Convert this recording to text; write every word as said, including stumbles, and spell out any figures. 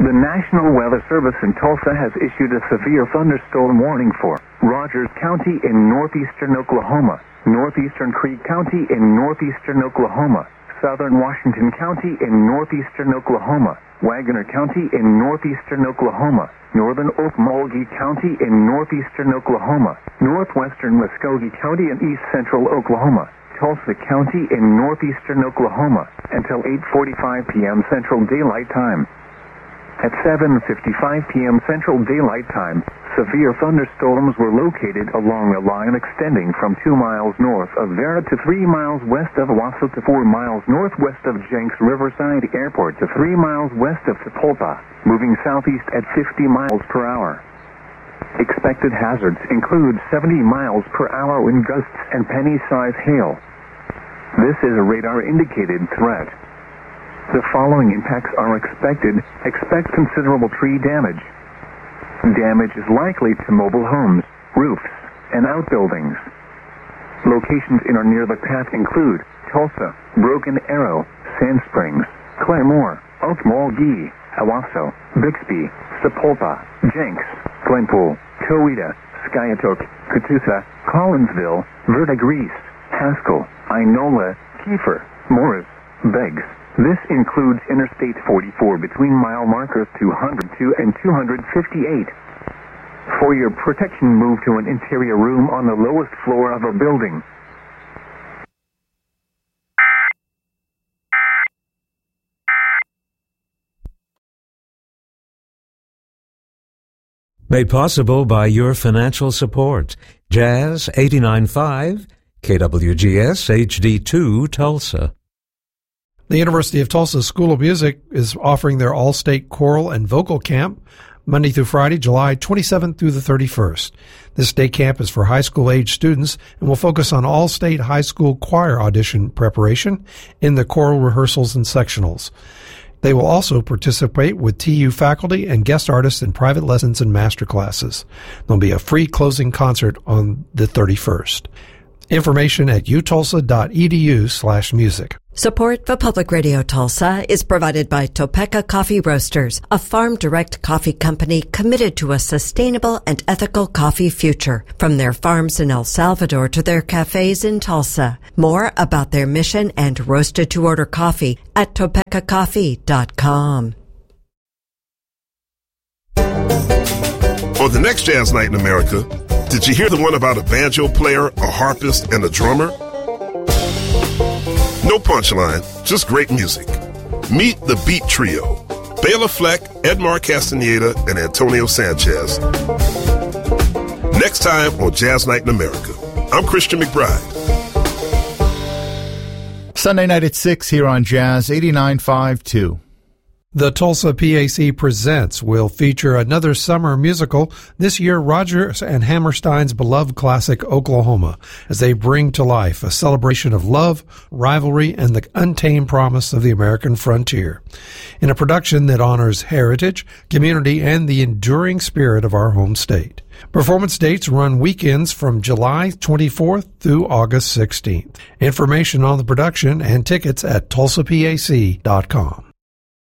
The National Weather Service in Tulsa has issued a severe thunderstorm warning for Rogers County in northeastern Oklahoma, northeastern Creek County in northeastern Oklahoma, southern Washington County in northeastern Oklahoma, Wagoner County in northeastern Oklahoma, northern Okmulgee County in northeastern Oklahoma, northwestern Muskogee County in east central Oklahoma, Tulsa County in northeastern Oklahoma, until eight forty-five p.m. Central Daylight Time. At seven fifty-five p.m. Central Daylight Time, severe thunderstorms were located along a line extending from two miles north of Vera to three miles west of Owasso to four miles northwest of Jenks Riverside Airport to three miles west of Sapulpa, moving southeast at fifty miles per hour. Expected hazards include seventy miles per hour wind gusts and penny-sized hail. This is a radar-indicated threat. The following impacts are expected. Expect considerable tree damage. Damage is likely to mobile homes, roofs, and outbuildings. Locations in or near the path include Tulsa, Broken Arrow, Sand Springs, Claremore, Okmulgee, Owasso, Bixby, Sapulpa, Jenks, Glenpool, Coweta, Skiatook, Catoosa, Collinsville, Verdigris, Haskell, Inola, Kiefer, Morris, Beggs. This includes Interstate forty-four between mile markers two hundred two and two hundred fifty-eight. For your protection, move to an interior room on the lowest floor of a building. Made possible by your financial support. Jazz eighty-nine point five, K W G S H D two Tulsa. The University of Tulsa School of Music is offering their all-state choral and vocal camp Monday through Friday, July twenty-seventh through the thirty-first. This day camp is for high school age students and will focus on all-state high school choir audition preparation in the choral rehearsals and sectionals. They will also participate with T U faculty and guest artists in private lessons and master classes. There'll be a free closing concert on the thirty-first. Information at utulsa.edu slash music. Support for Public Radio Tulsa is provided by Topeka Coffee Roasters, a farm-direct coffee company committed to a sustainable and ethical coffee future, from their farms in El Salvador to their cafes in Tulsa. More about their mission and roasted-to-order coffee at topeka coffee dot com. On the next Jazz Night in America, did you hear the one about a banjo player, a harpist, and a drummer? No punchline, just great music. Meet the Beat Trio, Bela Fleck, Edmar Castaneda, and Antonio Sanchez. Next time on Jazz Night in America. I'm Christian McBride. Sunday night at six here on Jazz eighty-nine point five two. The Tulsa P A C Presents will feature another summer musical, this year Rodgers and Hammerstein's beloved classic Oklahoma, as they bring to life a celebration of love, rivalry, and the untamed promise of the American frontier. In a production that honors heritage, community, and the enduring spirit of our home state. Performance dates run weekends from July twenty-fourth through August sixteenth. Information on the production and tickets at tulsa p a c dot com.